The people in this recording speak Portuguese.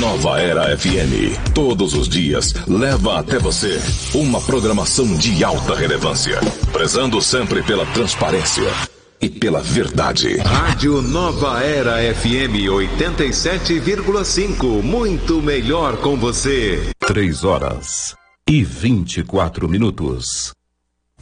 Nova Era FM, todos os dias, leva até você uma programação de alta relevância, prezando sempre pela transparência e pela verdade. Rádio Nova Era FM 87,5, muito melhor com você. 3 horas e 24 minutos.